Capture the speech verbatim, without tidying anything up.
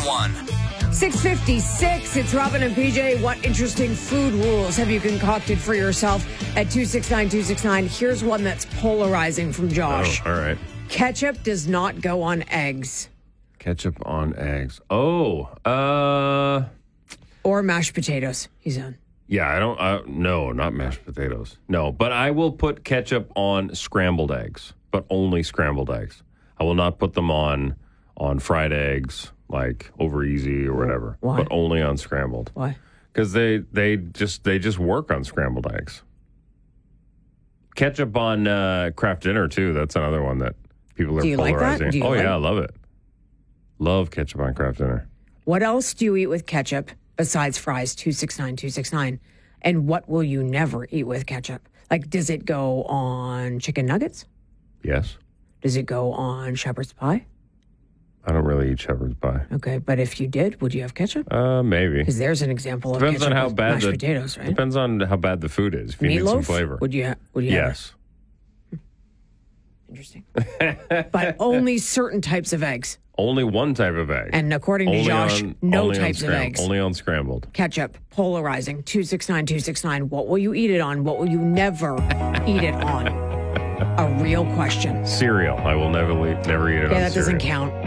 one. six fifty-six, it's Robin and P J. What interesting food rules have you concocted for yourself at two six nine two six nine? Here's one that's polarizing from Josh. Oh, all right. Ketchup does not go on eggs. Ketchup on eggs. Oh, uh... Or mashed potatoes, he's on. Yeah, I don't, uh, no, not mashed potatoes. No, but I will put ketchup on scrambled eggs, but only scrambled eggs. I will not put them on on fried eggs, like over easy or whatever. Why? But only on scrambled. Why? Because they, they just they just work on scrambled eggs. Ketchup on uh, Kraft Dinner, too. That's another one that people are Do you like that? polarizing. Do you oh, like- yeah, I love it. Love ketchup on Kraft Dinner. What else do you eat with ketchup besides fries? two six nine two six nine. And what will you never eat with ketchup? Like, does it go on chicken nuggets? Yes. Does it go on shepherd's pie? I don't really eat shepherd's pie. Okay, but if you did, would you have ketchup? Uh, maybe. Because there's an example of Depends ketchup on how with bad mashed the potatoes, right? Depends on how bad the food is. If you need some Meatloaf? flavor. Would you? Ha- would you? Yes. Have it? Interesting. But only certain types of eggs. Only one type of egg. And according to Only Josh, on- no only on types of scram- eggs. Only on scrambled. Ketchup, polarizing, two six nine two six nine. What will you eat it on? What will you never eat it on? A real question. Cereal. I will never, le- never eat it Yeah, on that cereal. doesn't count.